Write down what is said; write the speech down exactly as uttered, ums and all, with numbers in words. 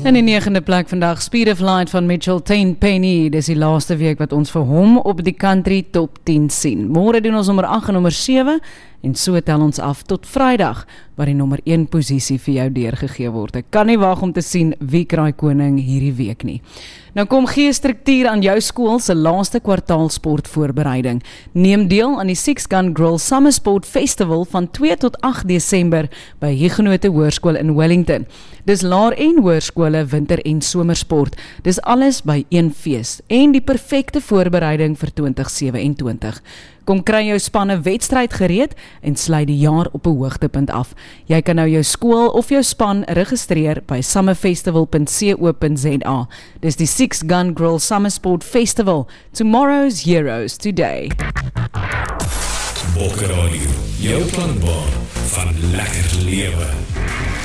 In die negende plek vandag, Speed of Light van Mitchell Tenpenny. Dis die laaste week wat ons vir hom op die country top tien sien. Môre doen ons nommer agt en nommer sewe en so tel ons af tot Vrydag, waar die nommer een posisie vir jou deurgegee word. Ek kan nie wag om te sien wie kraai koning hierdie week nie. Nou kom gee struktuur aan jou skool se laaste kwartaal sportvoorbereiding. Neem deel aan die Six Gun Grill Summer Sport Festival van twee tot agt Desember by Huguenote Hoërskool in Wellington. Dis laer en hoërskole, winter en somersport. Dis alles by een fees en die perfekte voorbereiding vir twintig sewentwintig. Kom kry jou spanne wedstryd gereed en sluit die jaar op 'n hoogtepunt af. Jy kan nou jou skool of jou span registreer by summerfestival punt co punt za. Dis die Six Gun Grill Summer Sport Festival. Tomorrow's heroes today. Bokker Radio, jou planbaan van lekker lewe.